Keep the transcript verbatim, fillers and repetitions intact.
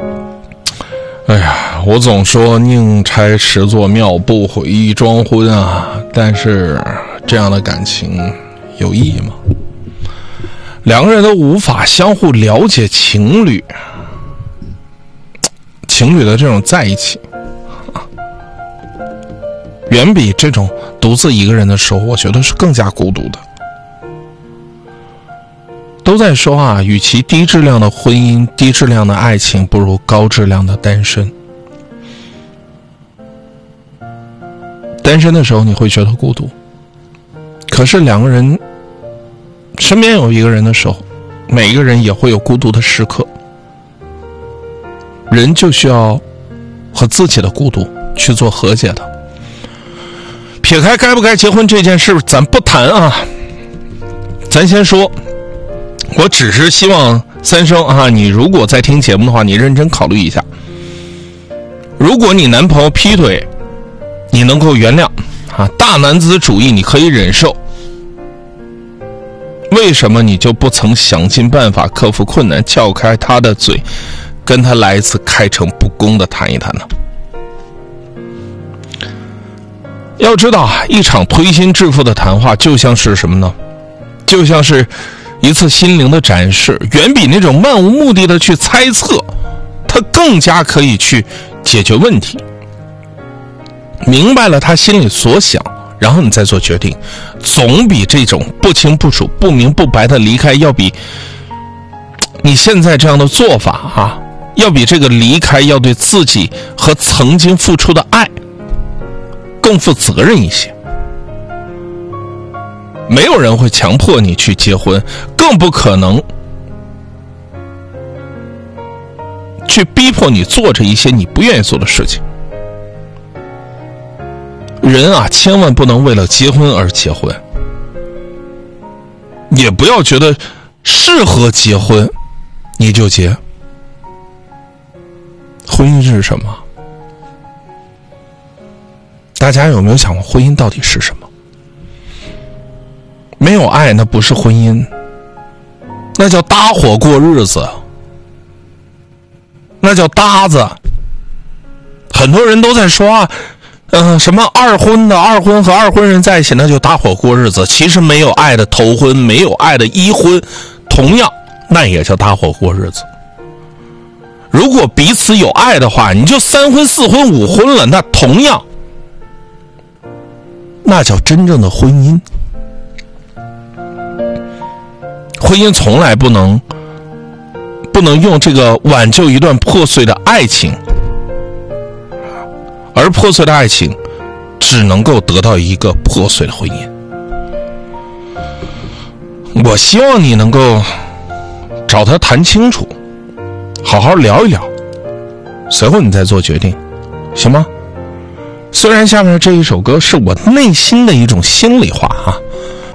哎呀，我总说宁拆十座庙，不毁一桩婚啊，但是这样的感情有意义吗？两个人都无法相互了解，情侣情侣的这种在一起远比这种独自一个人的时候，我觉得是更加孤独的。都在说啊，与其低质量的婚姻、低质量的爱情，不如高质量的单身。单身的时候你会觉得孤独，可是两个人身边有一个人的时候，每一个人也会有孤独的时刻。人就需要和自己的孤独去做和解的。撇开该不该结婚这件事咱不谈啊，咱先说，我只是希望三生啊，你如果在听节目的话，你认真考虑一下，如果你男朋友劈腿你能够原谅啊，大男子主义你可以忍受，为什么你就不曾想尽办法克服困难，撬开他的嘴，跟他来一次开诚布公的谈一谈呢？要知道一场推心置腹的谈话就像是什么呢？就像是一次心灵的展示，远比那种漫无目的的去猜测它更加可以去解决问题。明白了他心里所想，然后你再做决定，总比这种不清不楚不明不白的离开，要比你现在这样的做法啊，要比这个离开要对自己和曾经付出的爱更负责任一些。没有人会强迫你去结婚，更不可能去逼迫你做着一些你不愿意做的事情。人啊，千万不能为了结婚而结婚，也不要觉得适合结婚你就结。婚姻是什么？大家有没有想过婚姻到底是什么？没有爱那不是婚姻，那叫搭伙过日子，那叫搭子。很多人都在说啊，呃，什么二婚的二婚和二婚人在一起那就搭伙过日子，其实没有爱的头婚，没有爱的一婚，同样那也叫搭伙过日子。如果彼此有爱的话，你就三婚四婚五婚了，那同样那叫真正的婚姻。婚姻从来不能不能用这个挽救一段破碎的爱情，而破碎的爱情只能够得到一个破碎的婚姻。我希望你能够找他谈清楚，好好聊一聊，随后你再做决定，行吗？虽然下面这一首歌是我内心的一种心里话啊，